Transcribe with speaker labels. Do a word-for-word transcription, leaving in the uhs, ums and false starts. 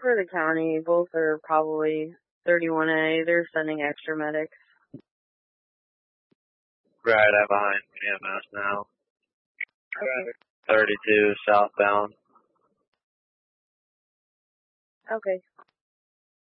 Speaker 1: For the county, both are probably thirty-one A. They're sending extra medics.
Speaker 2: Right, I'm behind E M S now. thirty-two southbound.
Speaker 1: Okay.